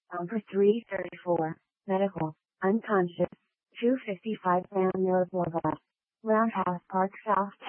Number 334, medical, unconscious, 255 Van Niervorva, Roundhouse Park, South